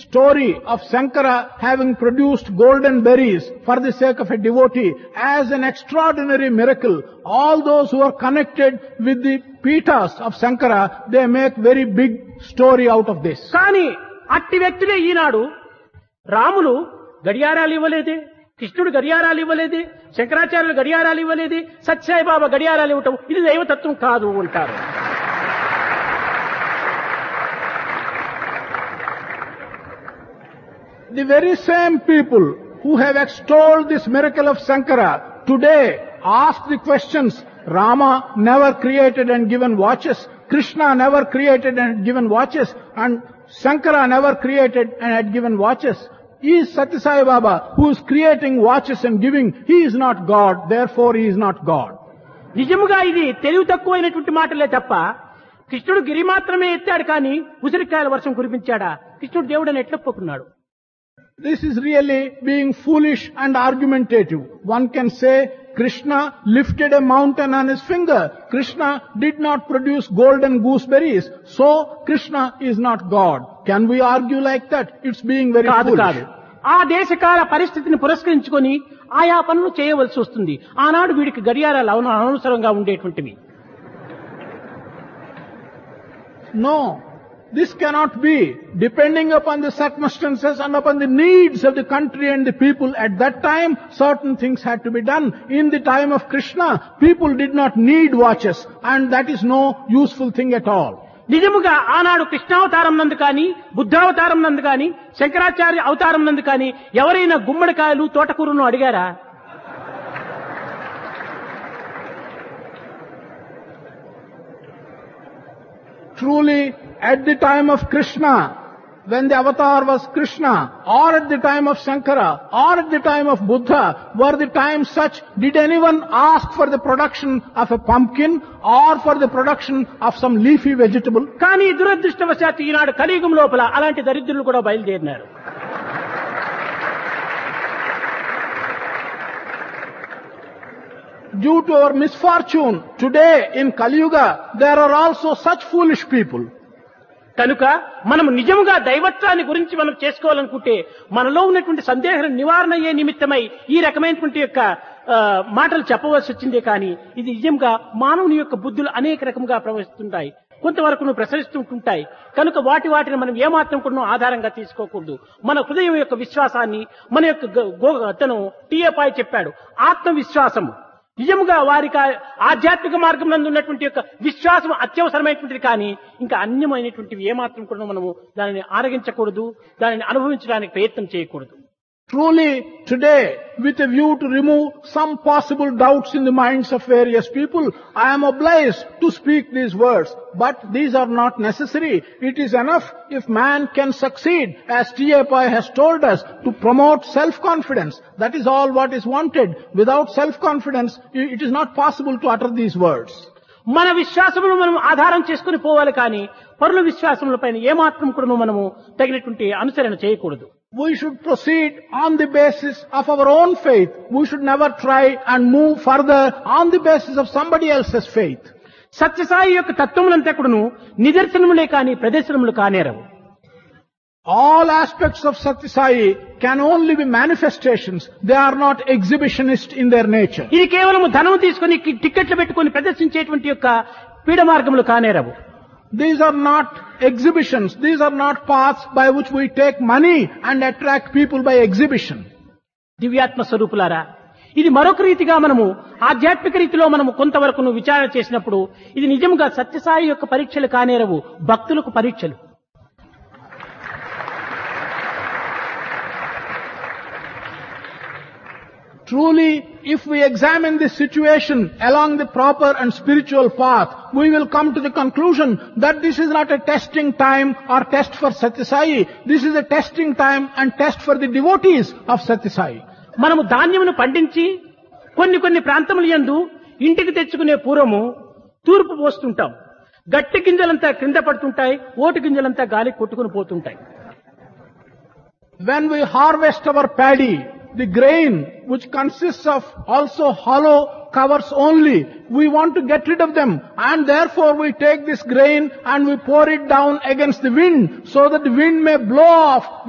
story of Shankara having produced golden berries for the sake of a devotee as an extraordinary miracle. All those who are connected with the Pitas of Shankara, they make very big story out of this. కానీ అట్టి వ్యక్తులే ఈనాడు రాములు గడియారాలు ఇవ్వలేదే, కృష్ణుడు గడియారాలు ఇవ్వలేదే, శంకరాచార్యులు గడియారాలు ఇవ్వలేదే, సత్యసాయిబాబా గడియారాలు ఇవ్వటం ఇది దైవతత్వం కాదు అంటారు. The very same people who have extolled this miracle of Shankara today ask the questions, Rama never created and given watches, Krishna never created and given watches, and Shankara never created and had given watches. Is Satya Sai Baba, who is creating watches and giving, he is not God, therefore he is not God. నిజముగా ఇది తెలివి తక్కువైనటువంటి మాటలే తప్ప కృష్ణుడు గిరి మాత్రమే ఎత్తాడు కానీ ఉసిరికాయల వర్షం కురిపించాడా? కృష్ణుడు దేవుడని ఎట్లా ఒప్పుకున్నాడు? This is really being foolish and argumentative. One can say Krishna lifted a mountain on his finger. Krishna did not produce golden gooseberries. So Krishna is not God. Can we argue like that? It's being very foolish. ఆ దేశకాల పరిస్థితిని పురస్కరించుకొని ఆయా పనులు చేయవలసి వస్తుంది. ఆనాడు వీడికి గడియారాలు అనవసరంగా ఉండేటువంటివి. No. This cannot be. Depending upon the circumstances and upon the needs of the country and the people at that time, certain things had to be done. In the time of Krishna, people did not need watches, and that is no useful thing at all. నిజముగా ఆనాడు కృష్ణావతారం నందు కానీ, బుద్ధావతారం నందు కానీ, శంకరాచార్య అవతారం నందు కానీ ఎవరైనా గుమ్మడికాయలు తోటకూరను అడిగారా? Truly, at the time of Krishna, when the avatar was Krishna, or at the time of Shankara, or at the time of Buddha, were the times such, did anyone ask for the production of a pumpkin or for the production of some leafy vegetable? కానీ దురదృష్టవశాత్తు ఈనాడు కలియుగం లోపల అలాంటి దరిద్రులు కూడా బయలుదేరినారు. Due to our misfortune, today in Kali Yuga, there are also such foolish people. కనుక మనం నిజముగా దైవత్వాన్ని గురించి మనం చేసుకోవాలనుకుంటే మనలో ఉన్నటువంటి సందేహ నివారణ అయ్యే నిమిత్తమై ఈ రకమైనటువంటి యొక్క మాటలు చెప్పవలసి వచ్చిందే కానీ ఇది నిజంగా మానవుని యొక్క బుద్ధులు అనేక రకముగా ప్రవహిస్తుంటాయి, కొంతవరకు ప్రసరిస్తుంటుంటాయి. కనుక వాటిని మనం ఏమాత్రం కూడా ఆధారంగా తీసుకోకూడదు. మన హృదయం యొక్క విశ్వాసాన్ని మన యొక్క అతను టీఏ పాయ్ చెప్పాడు, ఆత్మవిశ్వాసము నిజముగా వారికి ఆధ్యాత్మిక మార్గం నందు ఉన్నటువంటి యొక్క విశ్వాసం అత్యవసరమైనటువంటిది కానీ ఇంకా అన్యమైనటువంటివి ఏమాత్రం కూడా మనము దానిని ఆరగించకూడదు, దానిని అనుభవించడానికి ప్రయత్నం చేయకూడదు. Truly, today, with a view to remove some possible doubts in the minds of various people, I am obliged to speak these words. But these are not necessary. It is enough if man can succeed, as T.A. Pai has told us, to promote self-confidence. That is all what is wanted. Without self-confidence, it is not possible to utter these words. మన విశ్వాసమును మనం ఆధారం చేసుకుని పోవాలి కానీ పరుల విశ్వాసములపైన ఏమాత్రం కూడా మనము తగినటువంటి అనుసరణ చేయకూడదు. We should proceed on the basis of our own faith. We should never try and move further on the basis of somebody else's faith. Sathya Sai యొక్క తత్వములంతా కూడాను నిదర్శనములే కానీ ప్రదర్శనములు కానేరవు. All aspects of Satya Sai can only be manifestations. They are not exhibitionists in their nature. ఇది కేవలం ధనం తీసుకొని టిక్కెట్లు పెట్టుకొని ప్రదర్శించేటువంటి యొక్క పీడ మార్గములు కానేరవు. These are not exhibitions. These are not paths by which we take money and attract people by exhibition. దివ్యాత్మ స్వరూపులారా, ఇది మరొక రీతిగా మనము ఆధ్యాత్మిక రీతిలో మనము కొంతవరకు విచారణ చేసినప్పుడు ఇది నిజంగా సత్యసాయి యొక్క పరీక్షలు కానేరవు, భక్తులకు పరీక్షలు. Truly, if we examine this situation along the proper and spiritual path, we will come to the conclusion that this is not a testing time or test for Satya Sai. This is a testing time and test for the devotees of Satya Sai. మనము ధాన్యమును పండించి కొన్ని ప్రాంతముల యందు ఇంటికి తెచ్చుకునే పూర్వము తూర్పు పోస్తుంటాం. గట్టి గింజలంతా క్రింద పడుతుంటాయి, ఓటు గింజలంతా గాలి కొట్టుకుని పోతుంటాయి. When we harvest our paddy, the grain which consists of also hollow covers only, we want to get rid of them, and therefore we take this grain and we pour it down against the wind so that the wind may blow off